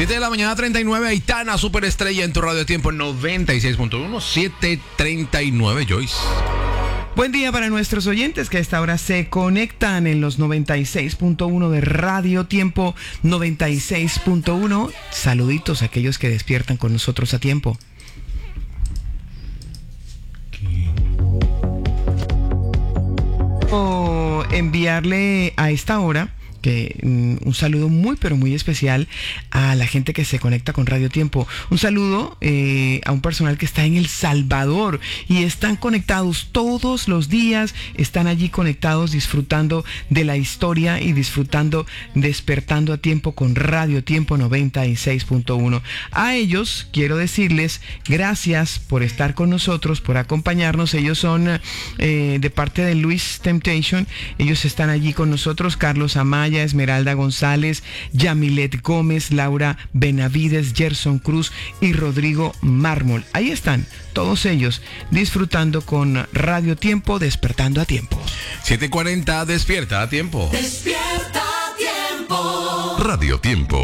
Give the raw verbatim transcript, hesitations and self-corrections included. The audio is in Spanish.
siete de la mañana, treinta y nueve. Aitana, superestrella en tu radio tiempo noventa y seis punto uno. siete treinta y nueve, Joyce. Buen día para nuestros oyentes que a esta hora se conectan en los noventa y seis punto uno de Radio Tiempo noventa y seis punto uno. Saluditos a aquellos que despiertan con nosotros a tiempo. O enviarle a esta hora que um, un saludo muy pero muy especial a la gente que se conecta con Radio Tiempo. Un saludo eh, a un personal que está en El Salvador y están conectados todos los días, están allí conectados disfrutando de la historia y disfrutando, despertando a tiempo con Radio Tiempo noventa y seis punto uno. A ellos quiero decirles gracias por estar con nosotros, por acompañarnos. Ellos son eh, de parte de Luis Temptation, ellos están allí con nosotros, Carlos Amaya, Esmeralda González, Yamilet Gómez, Laura Benavides, Gerson Cruz y Rodrigo Mármol. Ahí están todos ellos disfrutando con Radio Tiempo, despertando a tiempo. siete cuarenta, despierta a tiempo. Despierta a tiempo. Radio Tiempo.